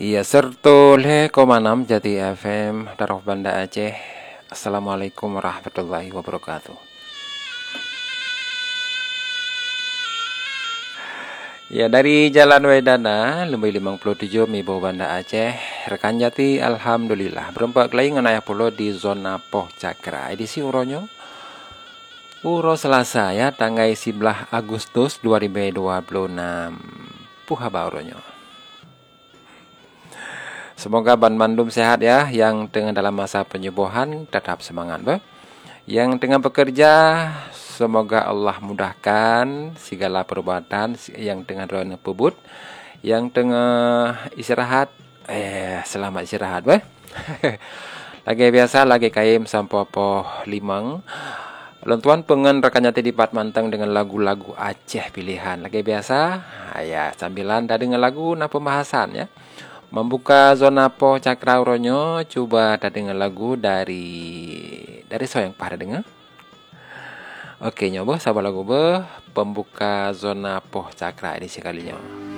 Iya, sertul Komanam Jati FM Daroh Banda Aceh. Assalamualaikum warahmatullahi wabarakatuh. Ya, dari Jalan Wedana Lembai 57 Mibo Banda Aceh. Rekan Jati alhamdulillah berempat kelai nganaya pulo di zona Poh Cakra. Edisi uronyo Uro Selasa ya, tanggal 11 Agustus 2026. Puhaba uronyo. Semoga Ban Mandum sehat ya, yang tengah dalam masa penyembuhan tetap semangat. Yang tengah bekerja, semoga Allah mudahkan segala perbuatan. Yang tengah drone pebut, yang tengah istirahat, selamat istirahat. Lagi biasa, lagi kaim sampai poh limang. Lentuan pengen rekannya di Pat Mantang dengan lagu-lagu Aceh pilihan. Lagi biasa, ya sambilan dah dengan lagu na pembahasan ya. Membuka zona Poh Cakra uronyo, coba dah dengar lagu dari so yang pada dengar. Oke nyoba sabar lagu pembuka zona Poh Cakra edisi kalinya.